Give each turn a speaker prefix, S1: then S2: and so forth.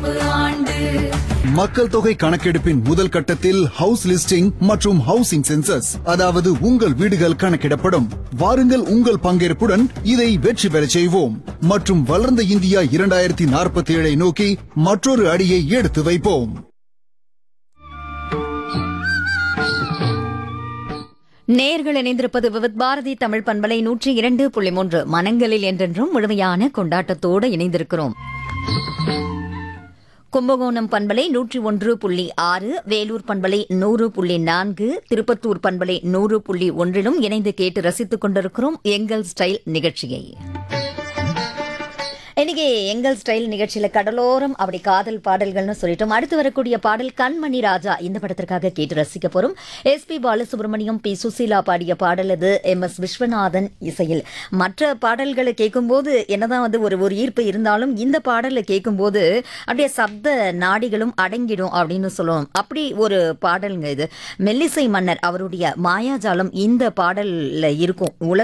S1: நடப்பு ஆண்டு.
S2: மக்கள் தொகை கணக்கெடுப்பின் முதல் கட்டத்தில் ஹவுஸ் லிஸ்டிங் மற்றும் ஹவுசிங் சென்சஸ், அதாவது உங்கள் வீடுகள் கணக்கிடப்படும். வாருங்கள், உங்கள் பங்கேற்புடன் இதை வெற்றி பெறச் செய்வோம் மற்றும் வளர்ந்த இந்தியா 2047 நோக்கி மற்றொரு அடியை எடுத்து வைப்போம்.
S3: நேயர்கள் இணைந்திருப்பது விவித் பாரதி தமிழ் பண்பலை 102.3 மனங்களில் என்றென்றும் முழுமையான கொண்டாட்டத்தோடு இணைந்திருக்கிறோம். கும்பகோணம் பண்பலை 101.6, வேலூர் பண்பலை 100.4, திருப்பத்தூர் பண்பலை 100.1 இணைந்து கேட்டு ரசித்துக் கொண்டிருக்கிறோம் எங்கள் ஸ்டைல் நிகழ்ச்சியை. இன்னைக்கு எங்கள் ஸ்டைல் நிகழ்ச்சியில கடலோரம் அப்படி காதல் பாடல்கள்னு சொல்லிட்டோம். அடுத்து வரக்கூடிய பாடல் கண்மணி ராஜா இந்த படத்திற்காக கேட்டு ரசிக்க போறோம். SP பாலசுப்ரமணியம், P சுசீலா பாடிய பாடல் அது. MS விஸ்வநாதன் இசையில். மற்ற பாடல்களை கேட்கும்போது என்னதான் ஒரு ஈர்ப்பு இருந்தாலும் இந்த பாடலை கேட்கும்போது அப்படியே சப்த நாடிகளும் அடங்கிடும் அப்படின்னு சொல்லுவோம். அப்படி ஒரு பாடலுங்க இது. மெல்லிசை மன்னர் அவருடைய மாயாஜாலம் இந்த பாடல்ல இருக்கும்.